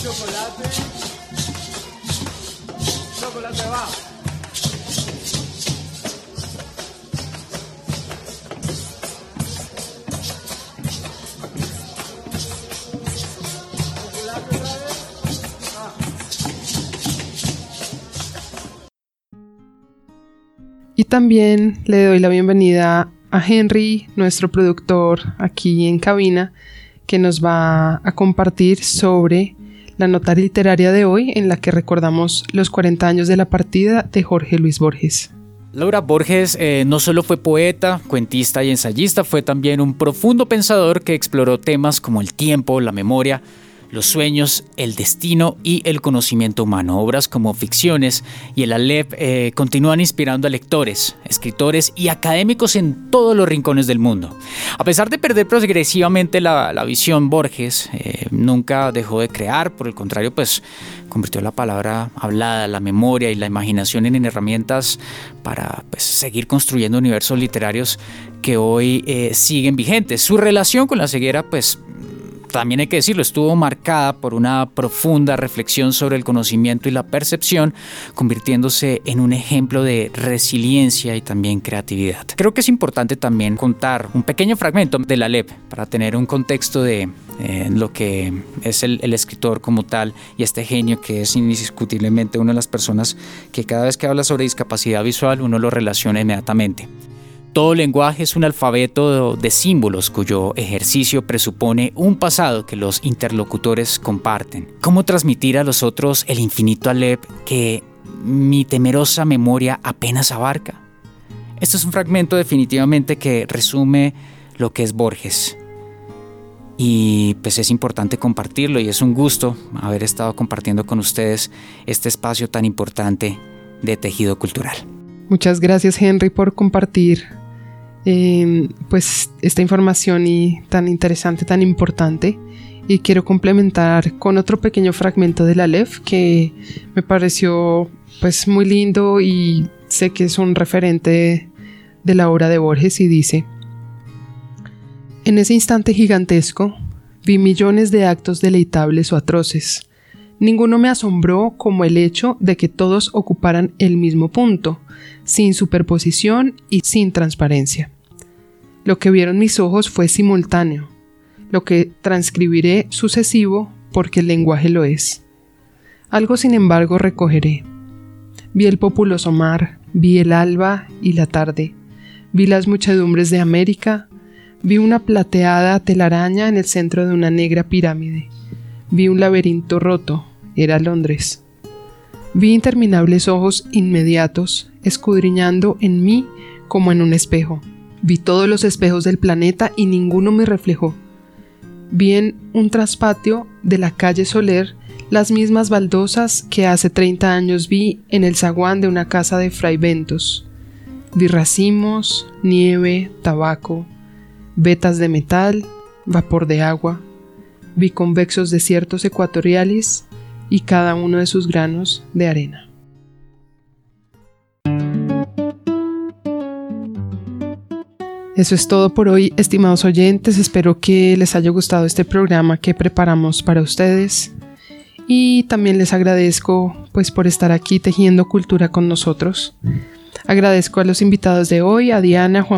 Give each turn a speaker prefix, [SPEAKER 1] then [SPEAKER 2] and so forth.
[SPEAKER 1] chocolate. Chocolate va.
[SPEAKER 2] Y también le doy la bienvenida a Henry, nuestro productor aquí en cabina, que nos va a compartir sobre la nota literaria de hoy en la que recordamos los 40 años de la partida de Jorge Luis Borges.
[SPEAKER 3] Laura Borges no solo fue poeta, cuentista y ensayista, fue también un profundo pensador que exploró temas como el tiempo, la memoria, los sueños, el destino y el conocimiento humano. Obras como Ficciones y El Aleph continúan inspirando a lectores, escritores y académicos en todos los rincones del mundo. A pesar de perder progresivamente la visión, Borges nunca dejó de crear. Por el contrario, pues convirtió la palabra hablada, la memoria y la imaginación en herramientas para seguir construyendo universos literarios que hoy siguen vigentes. Su relación con la ceguera, también hay que decirlo, estuvo marcada por una profunda reflexión sobre el conocimiento y la percepción, convirtiéndose en un ejemplo de resiliencia y también creatividad. Creo que es importante también contar un pequeño fragmento del Aleph para tener un contexto de lo que es el escritor como tal y este genio que es indiscutiblemente una de las personas que cada vez que habla sobre discapacidad visual uno lo relaciona inmediatamente. Todo lenguaje es un alfabeto de símbolos cuyo ejercicio presupone un pasado que los interlocutores comparten. ¿Cómo transmitir a los otros el infinito Aleph que mi temerosa memoria apenas abarca? Este es un fragmento definitivamente que resume lo que es Borges. Y es importante compartirlo y es un gusto haber estado compartiendo con ustedes este espacio tan importante de tejido cultural.
[SPEAKER 2] Muchas gracias, Henry, por compartir esta información y tan interesante, tan importante. Y quiero complementar con otro pequeño fragmento del Aleph que me pareció muy lindo y sé que es un referente de la obra de Borges, y dice: en ese instante gigantesco vi millones de actos deleitables o atroces. Ninguno me asombró como el hecho de que todos ocuparan el mismo punto, sin superposición y sin transparencia. Lo que vieron mis ojos fue simultáneo, lo que transcribiré sucesivo porque el lenguaje lo es. Algo, sin embargo, recogeré. Vi el populoso mar, vi el alba y la tarde, vi las muchedumbres de América, vi una plateada telaraña en el centro de una negra pirámide, vi un laberinto roto, era Londres. Vi interminables ojos inmediatos escudriñando en mí como en un espejo. Vi todos los espejos del planeta y ninguno me reflejó. Vi en un traspatio de la calle Soler las mismas baldosas que hace 30 años vi en el zaguán de una casa de Fray Bentos. Vi racimos, nieve, tabaco, vetas de metal, vapor de agua. Vi convexos desiertos ecuatoriales y cada uno de sus granos de arena. Eso es todo por hoy, estimados oyentes. Espero que les haya gustado este programa que preparamos para ustedes. Y también les agradezco por estar aquí tejiendo cultura con nosotros. Agradezco a los invitados de hoy, a Diana, Juan